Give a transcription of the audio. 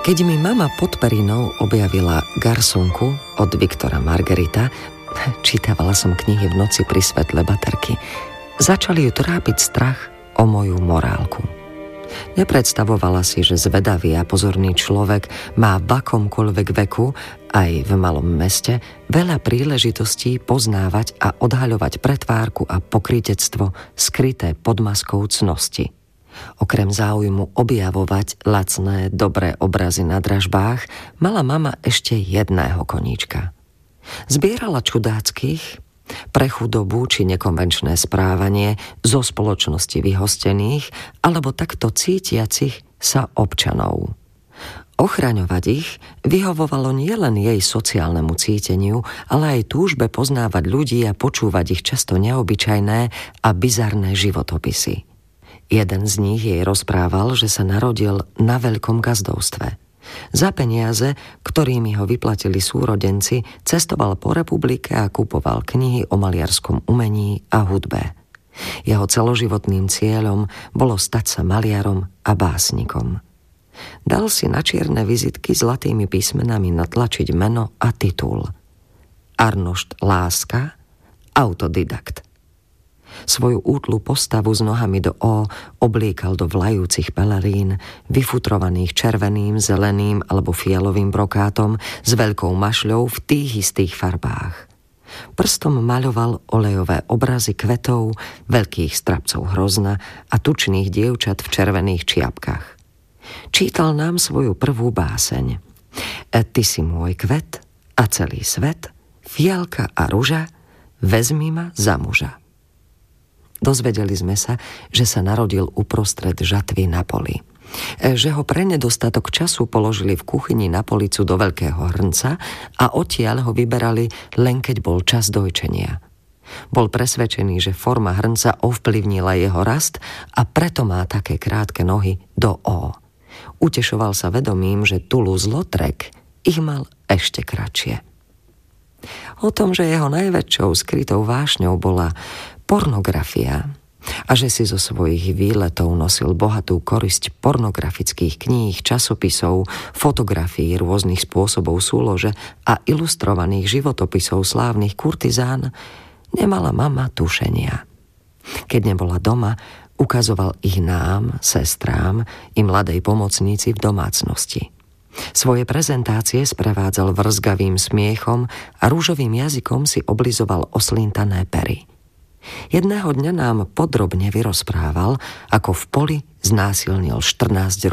Keď mi mama pod perinou objavila Garsonku od Viktora Margarita, čítavala som knihy v noci pri svetle baterky, začali ju trápiť strach o moju morálku. Nepredstavovala si, že zvedavý a pozorný človek má v akomkoľvek veku, aj v malom meste, veľa príležitostí poznávať a odhaľovať pretvárku a pokrytectvo skryté pod maskou cnosti. Okrem záujmu objavovať lacné, dobré obrazy na dražbách, mala mama ešte jedného koníčka. Zbierala čudáckych, pre chudobu či nekonvenčné správanie zo spoločnosti vyhostených alebo takto cítiacich sa občanov. Ochraňovať ich vyhovovalo nielen jej sociálnemu cíteniu, ale aj túžbe poznávať ľudí a počúvať ich často neobyčajné a bizarné životopisy. Jeden z nich jej rozprával, že sa narodil na veľkom gazdovstve. Za peniaze, ktorými ho vyplatili súrodenci, cestoval po republike a kupoval knihy o maliarskom umení a hudbe. Jeho celoživotným cieľom bolo stať sa maliarom a básnikom. Dal si na čierne vizitky zlatými písmenami natlačiť meno a titul. Arnošt Láska, autodidakt. Svoju útlu postavu s nohami do obliekal do vlajúcich pelerín, vyfutrovaných červeným, zeleným alebo fialovým brokátom s veľkou mašľou v tých istých farbách. Prstom maľoval olejové obrazy kvetov, veľkých strapcov hrozna a tučných dievčat v červených čiapkách. Čítal nám svoju prvú báseň. Ty si môj kvet a celý svet, fialka a ruža, vezmi ma za muža. Dozvedeli sme sa, že sa narodil uprostred žatvy na poli. Že ho pre nedostatok času položili v kuchyni na policu do veľkého hrnca a odtiaľ ho vyberali len keď bol čas dojčenia. Bol presvedčený, že forma hrnca ovplyvnila jeho rast a preto má také krátke nohy do O. Utešoval sa vedomím, že Toulouse-Lautrec ich mal ešte kratšie. O tom, že jeho najväčšou skrytou vášňou bola pornografia a že si zo svojich výletov nosil bohatú korisť pornografických kníh, časopisov, fotografií rôznych spôsobov súlože a ilustrovaných životopisov slávnych kurtizán, nemala mama tušenia. Keď nebola doma, ukazoval ich nám, sestrám i mladej pomocníci v domácnosti. Svoje prezentácie sprevádzal vrzgavým smiechom a rúžovým jazykom si oblizoval oslintané pery. Jedného dňa nám podrobne vyrozprával, ako v poli znásilnil 14